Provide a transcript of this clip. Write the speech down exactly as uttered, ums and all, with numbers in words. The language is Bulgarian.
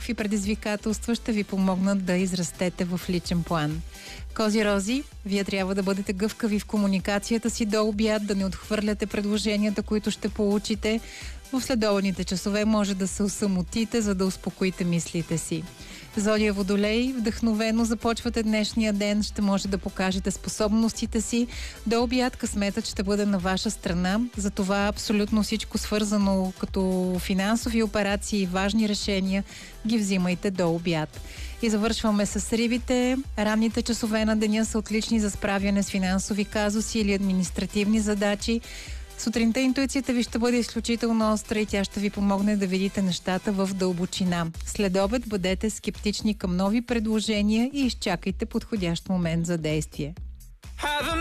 някакви предизвикателства ще ви помогнат да израстете в личен план. Кози-рози, вие трябва да бъдете гъвкави в комуникацията си до обяд, да не отхвърляте предложенията, които ще получите. В следобедните часове може да се осамотите, за да успокоите мислите си. Зодия Водолей, вдъхновено започвате днешния ден, ще може да покажете способностите си. До обяд късметът ще бъде на ваша страна, затова абсолютно всичко свързано като финансови операции и важни решения ги взимайте до обяд. И завършваме с рибите. Ранните часове на деня са отлични за справяне с финансови казуси или административни задачи. Сутринта интуицията ви ще бъде изключително остра и тя ще ви помогне да видите нещата в дълбочина. След обед бъдете скептични към нови предложения и изчакайте подходящ момент за действие.